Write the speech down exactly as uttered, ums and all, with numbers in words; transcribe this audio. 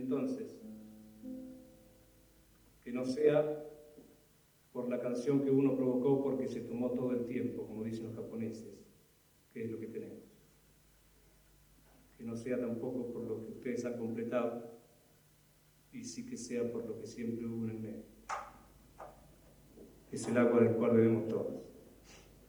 entonces, que no sea por la canción que uno provocó porque se tomó todo el tiempo, como dicen los japoneses, que es lo que tenemos. Que no sea tampoco por lo que ustedes han completado, y sí que sea por lo que siempre hubo en el medio. Es el agua del cual bebemos todos.